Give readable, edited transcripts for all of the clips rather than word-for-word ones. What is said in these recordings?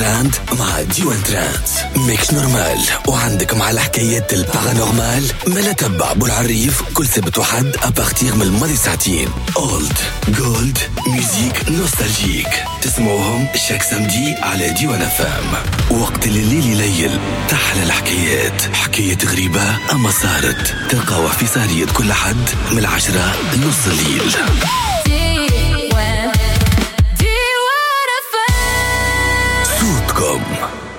تراند مع ديوان تراند ميكس نورمال. وعندك مع الحكايات البارانورمال ملا تبع بالعريف كل سبت وحد أبارتيغ من الماضي ساعتين. أولد جولد ميوزيك نوستالجيك تسمعوهم شاك سمدي على ديوان فام. وقت الليل يليل تحلى الحكايات، حكايات غريبة أما صارت تلقاوها في سهرية كل حد من 10 نص الليل. صوتكم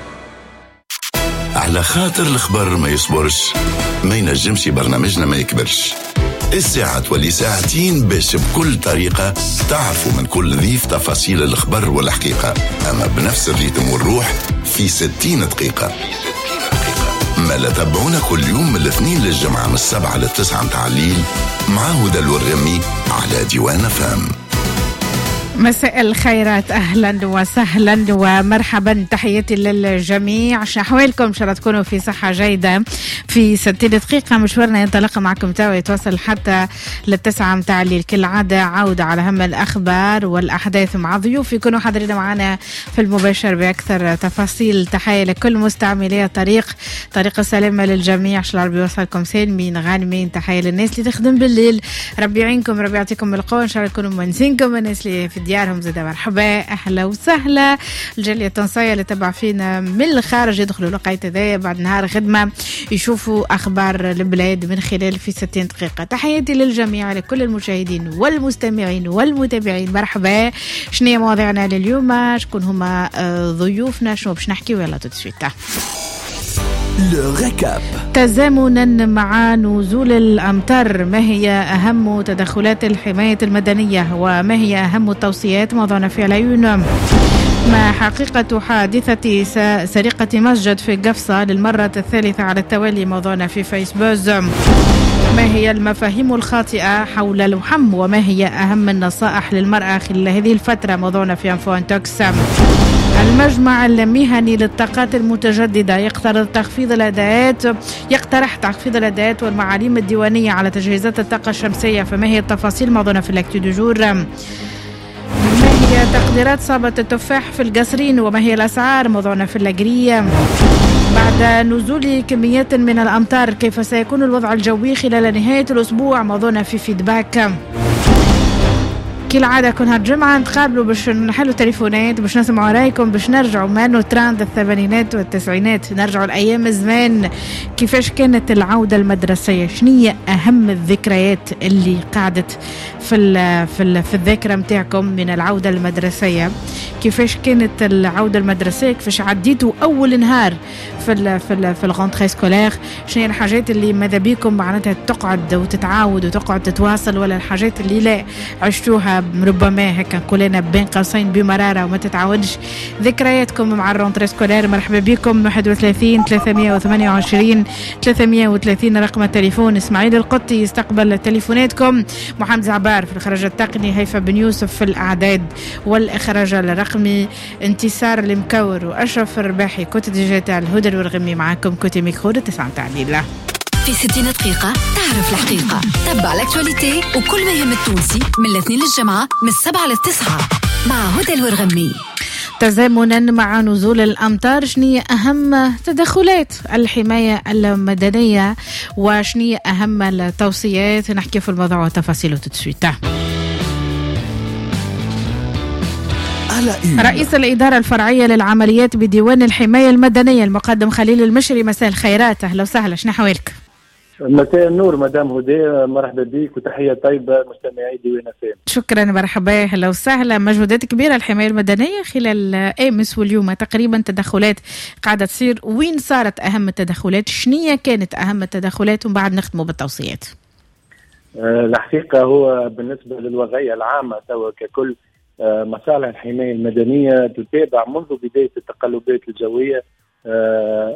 على خاطر الخبر ما يصبرش، ما ينجمش برنامجنا ما يكبرش. الساعة تولي ساعتين باش بكل طريقة تعرفوا من كل ضيف تفاصيل الخبر والحقيقة، أما بنفس الريتم والروح في 60 دقيقة. ما لا تابعونا كل يوم من الاثنين للجمعة من 7 ل 9 متاع الليل مع هدى الورغمي على ديوان فام. مساء الخيرات، أهلا وسهلا ومرحبا، تحياتي للجميع. شحوالكم إن شاء الله تكونوا في صحة جيدة. في 60 دقيقة مشوارنا ينطلق معكم توا يتواصل حتى للتسعة متاع الليل كالعادة. عودة على هم الأخبار والأحداث مع ضيوف يكونوا حاضرين معنا في المباشر بأكثر تفاصيل. تحية لكل مستعملي طريق السلامة للجميع، شو العربي يوصلكم سالمين غانمين. تحية للناس اللي تخدم بالليل، ربي يعينكم، ربي يعطيكم القوة، إن شاء الله يكونوا منسينكم. الناس اللي في ديارهم زاده مرحبا، اهلا وسهلا. الجاليه التونسيه اللي تبع فينا من الخارج يدخلوا لقيت هذايا بعد نهار خدمه يشوفوا اخبار البلاد من خلال في 60 دقيقه. تحياتي للجميع، لكل المشاهدين والمستمعين والمتابعين، مرحبا. شنو هي مواضيعنا لليوم؟ شكون هما ضيوفنا؟ شنو باش نحكيو؟ يلا تسويتا تزامنا مع نزول الأمطار، ما هي أهم تدخلات الحماية المدنية وما هي أهم التوصيات؟ موضوعنا في العيون. ما حقيقة حادثة سرقة مسجد في قفصة للمرة الثالثة على التوالي؟ موضوعنا في فيسبوك. ما هي المفاهيم الخاطئة حول الوحم وما هي أهم النصائح للمرأة خلال هذه الفترة؟ موضوعنا في أنفوان توكس. المجمع المهني للطاقات المتجددة يقترح تخفيض الأداءات والمعاليم الديوانية على تجهيزات الطاقة الشمسية، فما هي التفاصيل؟ موضوعنا في الأكتو دو جور. ما هي تقديرات صابة التفاح في القصرين وما هي الأسعار؟ موضوعنا في الأجرية. بعد نزول كميات من الأمطار كيف سيكون الوضع الجوي خلال نهاية الأسبوع؟ موضوعنا في فيدباك. كالعادة كل هالجمعة نتقابلوا باش نحلوا تليفونات، باش نسمعوا رايكم، باش نرجعوا مانو تراند الثمانينات والتسعينات، نرجعوا الأيام زمان. كيفاش كانت العودة المدرسية؟ شنية أهم الذكريات اللي قعدت في الذاكرة متاعكم من العودة المدرسية؟ كيفاش كانت العودة المدرسية؟ كيفاش عديتوا أول نهار في الغونتري سكولير؟ شنو الحاجات اللي ماذا بيكم معناتها تقعد وتتعاود وتقعد تتواصل، ولا الحاجات اللي لا عشتوها ربما هكا نقولنا بين قوسين بمرارة وما تتعودش؟ ذكرياتكم مع الغونتري سكولير. مرحبا بكم. 31 328 330 رقم التليفون. اسماعيل القطي يستقبل تليفوناتكم، محمد زعبار في الإخراج التقني، هيفا بن يوسف في الأعداد والإخراج الرقمي، انتصار المكور وأشرف الرباحي، كوت ديجيتال هدى الورغمي معاكم، كوتي ميكرو 9 متاع الليل. في 60 دقيقة تعرف الحقيقة، تبع الاكتواليتي وكل ما يهم التونسي من الاثنين للجمعة من 7 ل 9 مع هدى الورغمي. تزامنا مع نزول الأمطار، شنية أهم تدخلات الحماية المدنية وشنية أهم التوصيات؟ نحكي في الموضوع وتفاصيله تتسويتا. رئيس الإدارة الفرعية للعمليات بديوان الحماية المدنية المقدم خليل المشري، مساء الخيرات، أهلا وسهلا، شنو حوالك؟ مساء النور مدام هدى، مرحبا بك وتحية طيبة مستمعي ديوان فام. شكرا، مرحبا، أهلا وسهلا. مجهودات كبيرة الحماية المدنية خلال أمس واليوم، تقريبا تدخلات قاعدة تصير. وين صارت أهم التدخلات؟ شنية كانت أهم التدخلات؟ ومن بعد نختموا بالتوصيات. الحقيقة هو بالنسبة للوضعية العامة سواء ككل مصالح الحماية المدنية تتابع منذ بداية التقلبات الجوية